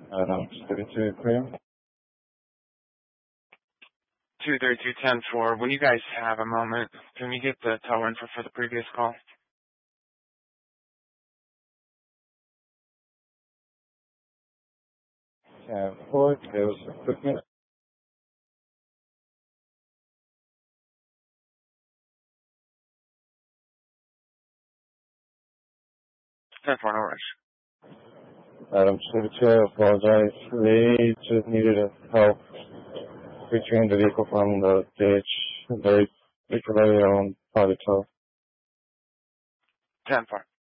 32 clear. 232-10-4. When you guys have a moment, can we get the tower info for the previous call? Yeah, forward, there was equipment. No rush. Adam 32, I apologize. They just needed help retrieving the vehicle from the ditch. They provided their own private tow. 10-4.